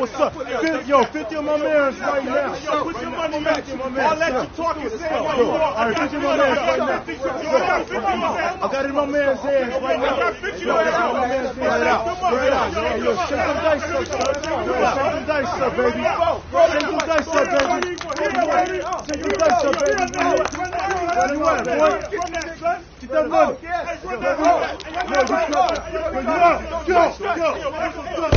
what's up? Yo, 50 of my mans right now. Yo, put your money back. I'll let you talk and say what you want. All right, 50 of my mans right now. I got it in my man's hands right now. I got it in my man's hands right now. Straight out. Yo, shake them dice up, son. Shake them dice up, baby. Shake them dice up, baby. Shake them dice up, baby. Where you at, boy? Get that money. Go.